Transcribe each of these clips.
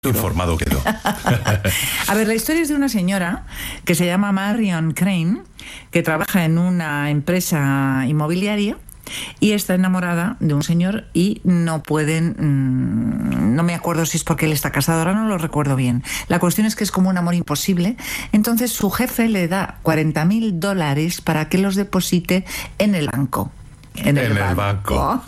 Informado quedó. A ver, la historia es de una señora que se llama Marion Crane, que trabaja en una empresa inmobiliaria y está enamorada de un señor y no pueden, no me acuerdo si es porque él está casado, ahora no lo recuerdo bien. La cuestión es que es como un amor imposible. Entonces su jefe le da $40,000 para que los deposite en el banco. En el banco.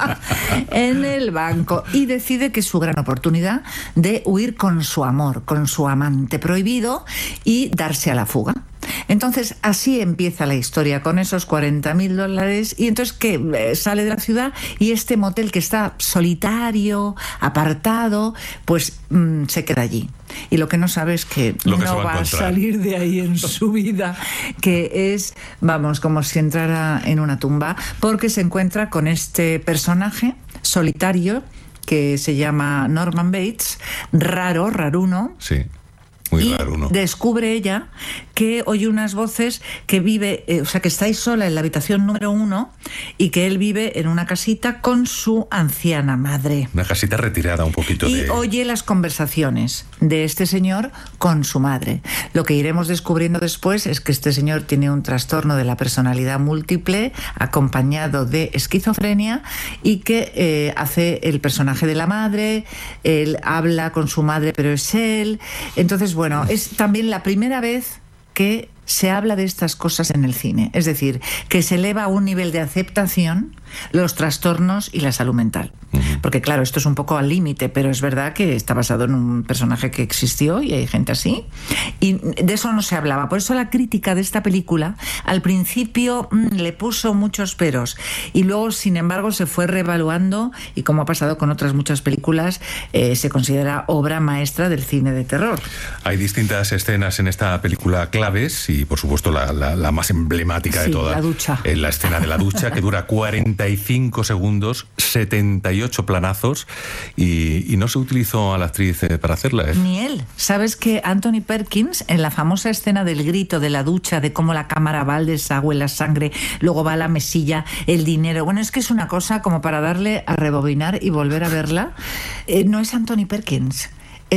En el banco. Y decide que es su gran oportunidad de huir con su amor, con su amante prohibido y darse a la fuga. Entonces así empieza la historia, con esos $40,000, y entonces que sale de la ciudad y este motel que está solitario, apartado, pues se queda allí. Y lo que no sabe es que no va a salir de ahí en su vida, que es, vamos, como si entrara en una tumba, porque se encuentra con este personaje solitario que se llama Norman Bates, raruno. Sí. Muy raro, ¿no? Descubre ella que oye unas voces, que vive, o sea, que estáis sola en la habitación número 1 y que él vive en una casita con su anciana madre. Una casita retirada un poquito y oye las conversaciones de este señor con su madre. Lo que iremos descubriendo después es que este señor tiene un trastorno de la personalidad múltiple acompañado de esquizofrenia y que hace el personaje de la madre, él habla con su madre pero es él. Entonces, bueno, es también la primera vez que se habla de estas cosas en el cine. Es decir, que se eleva a un nivel de aceptación los trastornos y la salud mental. Porque claro, esto es un poco al límite, pero es verdad que está basado en un personaje que existió y hay gente así. Y de eso no se hablaba. Por eso la crítica de esta película al principio le puso muchos peros y luego, sin embargo, se fue reevaluando y, como ha pasado con otras muchas películas, se considera obra maestra del cine de terror. Hay distintas escenas en esta película claves y, por supuesto, la más emblemática de todas, la ducha. La escena de la ducha, que dura 45 segundos, 78 planazos, y no se utilizó a la actriz para hacerla, ¿eh? Ni él. ¿Sabes que Anthony Perkins, en la famosa escena del grito de la ducha, de cómo la cámara va al desagüe, la sangre, luego va a la mesilla, el dinero? Bueno, es que es una cosa como para darle a rebobinar y volver a verla. No es Anthony Perkins.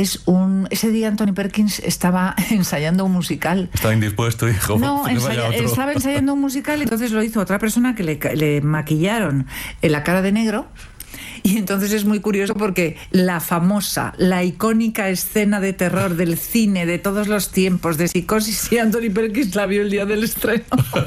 Ese día Anthony Perkins estaba ensayando un musical. Estaba indispuesto, dijo. No, estaba ensayando un musical y entonces lo hizo otra persona que le maquillaron en la cara de negro. Y entonces es muy curioso porque la famosa, la icónica escena de terror del cine de todos los tiempos de Psicosis, y Anthony Perkins la vio el día del estreno.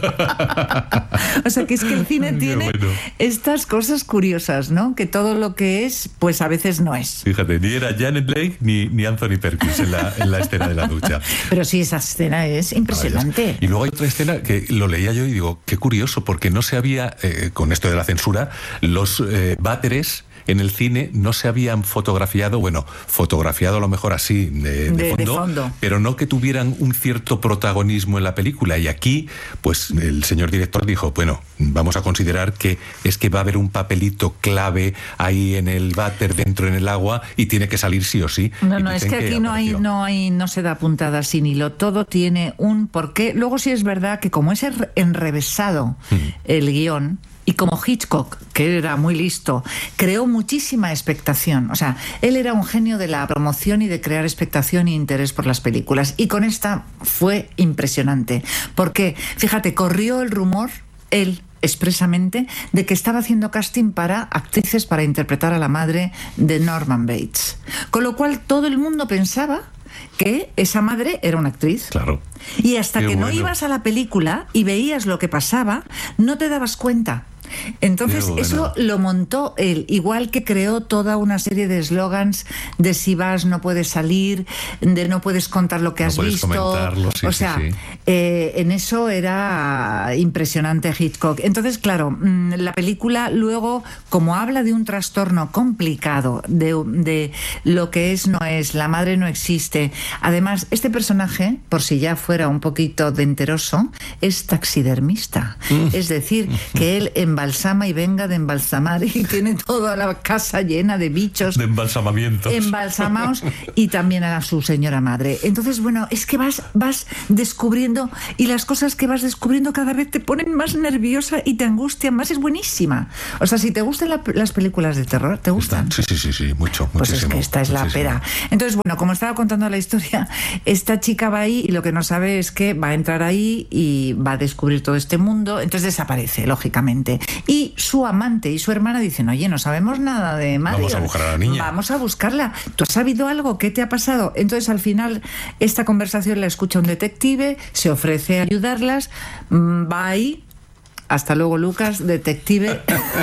O sea, que es que el cine tiene estas cosas curiosas, ¿no? Que todo lo que es, pues a veces no es. Fíjate, ni era Janet Leigh ni Anthony Perkins en la escena de la ducha. Pero sí, esa escena es impresionante. Y luego hay otra escena que lo leía yo y digo, qué curioso, porque no se había, con esto de la censura, los váteres en el cine no se habían fotografiado a lo mejor así de fondo, pero no que tuvieran un cierto protagonismo en la película. Y aquí, pues el señor director dijo, bueno, vamos a considerar que va a haber un papelito clave ahí en el váter, dentro en el agua, y tiene que salir sí o sí. No, es que aquí no se da puntada sin hilo, todo tiene un porqué. Luego sí es verdad que como es enrevesado el guión, y como Hitchcock, que era muy listo, creó muchísima expectación. O sea, él era un genio de la promoción y de crear expectación e interés por las películas. Y con esta fue impresionante. Porque, fíjate, corrió el rumor, él expresamente, de que estaba haciendo casting para actrices para interpretar a la madre de Norman Bates. Con lo cual todo el mundo pensaba que esa madre era una actriz. Claro. Y hasta que no ibas a la película y veías lo que pasaba, no te dabas cuenta. Entonces eso lo montó él, igual que creó toda una serie de eslogans de si vas no puedes salir, de no puedes contar lo que has visto. Sí, o sea, sí. En eso era impresionante Hitchcock. Entonces, claro, la película luego, como habla de un trastorno complicado, de lo que es no es, la madre no existe. Además, este personaje, por si ya fuera un poquito denteroso, es taxidermista. Es decir, que él en embalsama y venga de embalsamar y tiene toda la casa llena de bichos. De embalsamamientos. Embalsamados y también a su señora madre. Entonces, bueno, es que vas descubriendo y las cosas que vas descubriendo cada vez te ponen más nerviosa y te angustian más. Es buenísima. O sea, si te gustan las películas de terror, ¿te gustan? Sí, mucho, pues muchísimo. Es que esta es la pera. Entonces, bueno, como estaba contando la historia, esta chica va ahí y lo que no sabe es que va a entrar ahí y va a descubrir todo este mundo, entonces desaparece, lógicamente. Y su amante y su hermana dicen, oye, no sabemos nada de Marion. Vamos a buscar a la niña. Vamos a buscarla. ¿Tú has sabido algo? ¿Qué te ha pasado? Entonces, al final, esta conversación la escucha un detective, se ofrece a ayudarlas, va ahí. Hasta luego, Lucas, detective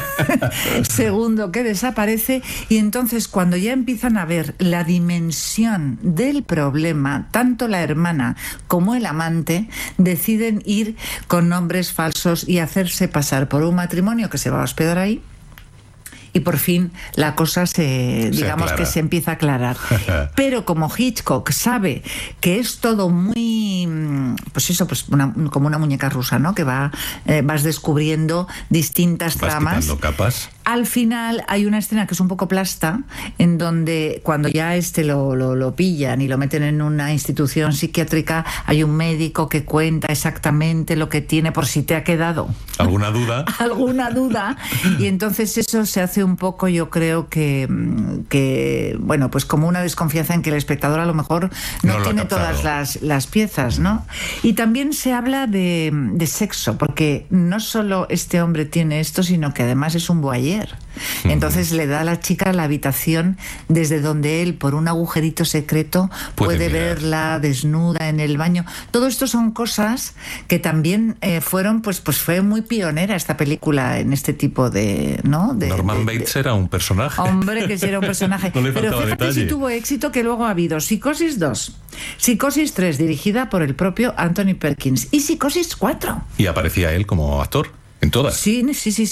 segundo que desaparece, y entonces cuando ya empiezan a ver la dimensión del problema, tanto la hermana como el amante deciden ir con nombres falsos y hacerse pasar por un matrimonio que se va a hospedar ahí. Y por fin la cosa se empieza a aclarar. Pero como Hitchcock sabe que es todo muy, como una muñeca rusa, ¿no? Que vas descubriendo distintas tramas. Quitando capas. Al final hay una escena que es un poco plasta, en donde cuando ya lo pillan y lo meten en una institución psiquiátrica, hay un médico que cuenta exactamente lo que tiene, por si te ha quedado ¿alguna duda? alguna duda. Y entonces eso se hace un poco, yo creo que bueno, pues como una desconfianza en que el espectador a lo mejor no tiene todas las piezas, ¿no? Y también se habla de sexo, porque no solo este hombre tiene esto, sino que además es un voyeur. Entonces le da a la chica la habitación desde donde él, por un agujerito secreto, puede verla desnuda en el baño. Todo esto son cosas que también fue muy pionera esta película en este tipo de, ¿no? Norman Bates era un personaje. Hombre, que sí era un personaje. No le Pero fíjate detalle. si tuvo éxito, que luego ha habido Psicosis 2, Psicosis 3, dirigida por el propio Anthony Perkins, y Psicosis 4. Y aparecía él como actor. En todas. Sí.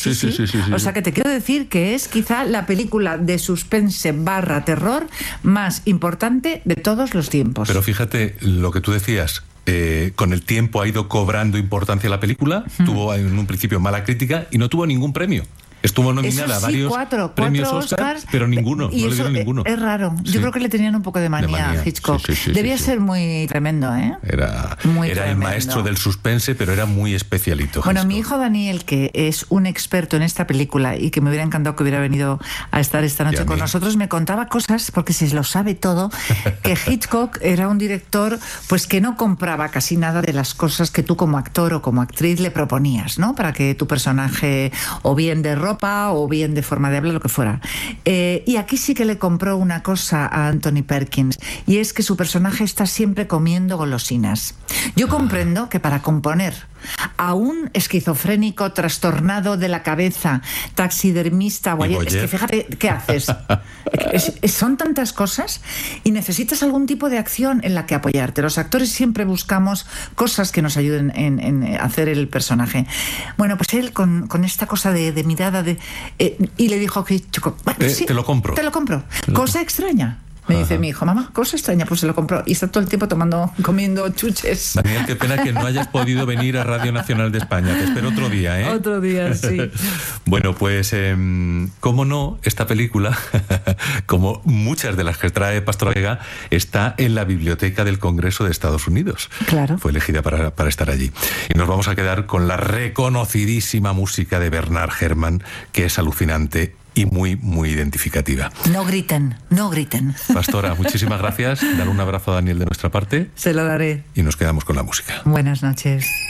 O sea, que te quiero decir que es quizá la película de suspense / terror más importante de todos los tiempos. Pero fíjate lo que tú decías. Con el tiempo ha ido cobrando importancia la película. Tuvo en un principio mala crítica y no tuvo ningún premio. Estuvo nominada a varios premios Oscars, pero ninguno, y no le dieron ninguno. Es raro. Yo creo que le tenían un poco de manía a Hitchcock. Debía ser muy tremendo, ¿eh? Era tremendo. El maestro del suspense, pero era muy especialito. Bueno, Hitchcock. mi hijo Daniel, que es un experto en esta película y que me hubiera encantado que hubiera venido a estar esta noche con nosotros, me contaba cosas, porque se lo sabe todo, que Hitchcock era un director pues que no compraba casi nada de las cosas que tú como actor o como actriz le proponías, ¿no? Para que tu personaje, o bien de ropa o bien de forma de hablar, lo que fuera. Y aquí sí que le compró una cosa a Anthony Perkins, y es que su personaje está siempre comiendo golosinas. Yo comprendo que para componer a un esquizofrénico trastornado de la cabeza, taxidermista, es que fíjate, ¿qué haces? Son tantas cosas y necesitas algún tipo de acción en la que apoyarte. Los actores siempre buscamos cosas que nos ayuden en hacer el personaje. Bueno, pues él con esta cosa de mirada y le dijo que sí, te lo compro. Cosa extraña. Me dice mi hijo, mamá, cosa extraña, pues se lo compró. Y está todo el tiempo comiendo chuches. Daniel, qué pena que no hayas podido venir a Radio Nacional de España. Te espero otro día, ¿eh? Otro día, sí. Bueno, pues, cómo no, esta película, como muchas de las que trae Pastor Vega, está en la Biblioteca del Congreso de Estados Unidos. Claro. Fue elegida para estar allí. Y nos vamos a quedar con la reconocidísima música de Bernard Herrmann, que es alucinante y muy, muy identificativa. No griten. Pastora, muchísimas gracias. Dale un abrazo a Daniel de nuestra parte. Se lo daré. Y nos quedamos con la música. Buenas noches.